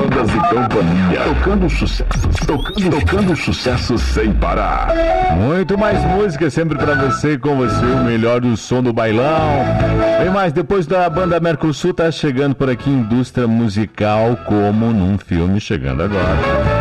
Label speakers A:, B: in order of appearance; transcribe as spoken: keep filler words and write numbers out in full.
A: Bandas e Companhia, tocando sucessos, tocando, tocando sucessos sem parar.
B: Muito mais música sempre pra você, com você, o melhor do som do bailão. Bem mais, depois da banda Mercosul, tá chegando por aqui Indústria Musical, como num filme, chegando agora.